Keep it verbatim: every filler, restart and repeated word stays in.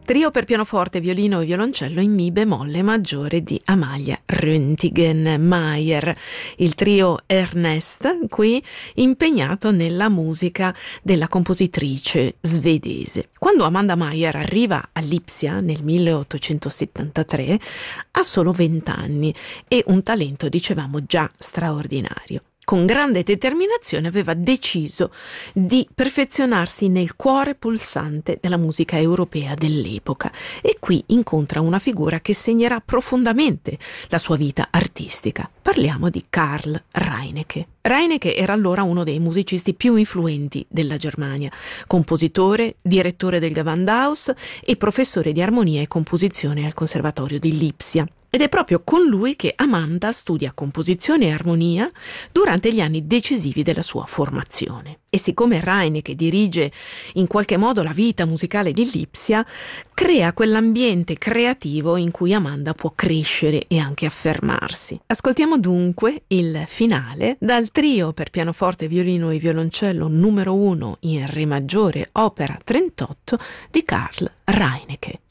Trio per pianoforte, violino e violoncello in mi bemolle maggiore di Amalia Röntgen-Meyer. Il trio Ernest qui impegnato nella musica della compositrice svedese. Quando Amanda Meyer arriva a Lipsia nel milleottocentosettantatré ha solo venti anni e un talento, dicevamo, già straordinario. Con grande determinazione aveva deciso di perfezionarsi nel cuore pulsante della musica europea dell'epoca e qui incontra una figura che segnerà profondamente la sua vita artistica. Parliamo di Karl Reinecke. Reinecke era allora uno dei musicisti più influenti della Germania, compositore, direttore del Gewandhaus e professore di armonia e composizione al Conservatorio di Lipsia. Ed è proprio con lui che Amanda studia composizione e armonia durante gli anni decisivi della sua formazione. E siccome Reinecke dirige in qualche modo la vita musicale di Lipsia, crea quell'ambiente creativo in cui Amanda può crescere e anche affermarsi. Ascoltiamo dunque il finale dal trio per pianoforte, violino e violoncello numero uno in Re maggiore, opera trentotto di Karl Reinecke.